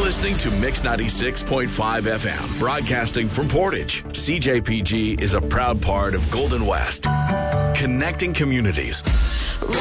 listening to Mix 96.5 FM, broadcasting from Portage. CJPG is a proud part of Golden West, connecting communities.